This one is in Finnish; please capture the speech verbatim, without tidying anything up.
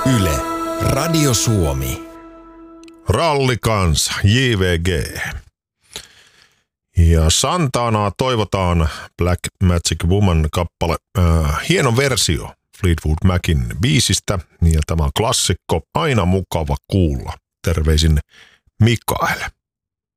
Yle, Radio Suomi. Rallikansa, J V G. Ja Santanaa toivotaan Black Magic Woman kappale. Äh, hieno versio Fleetwood Macin biisistä. Ja tämä on klassikko, aina mukava kuulla. Terveisin Mikael.